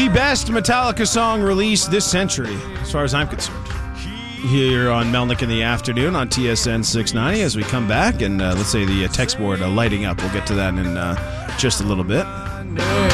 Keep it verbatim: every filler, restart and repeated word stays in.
best Metallica song released this century, as far as I'm concerned. Here on Melnick in the Afternoon on T S N six ninety as we come back, and uh, let's say the uh, text board uh, lighting up. We'll get to that in uh, just a little bit.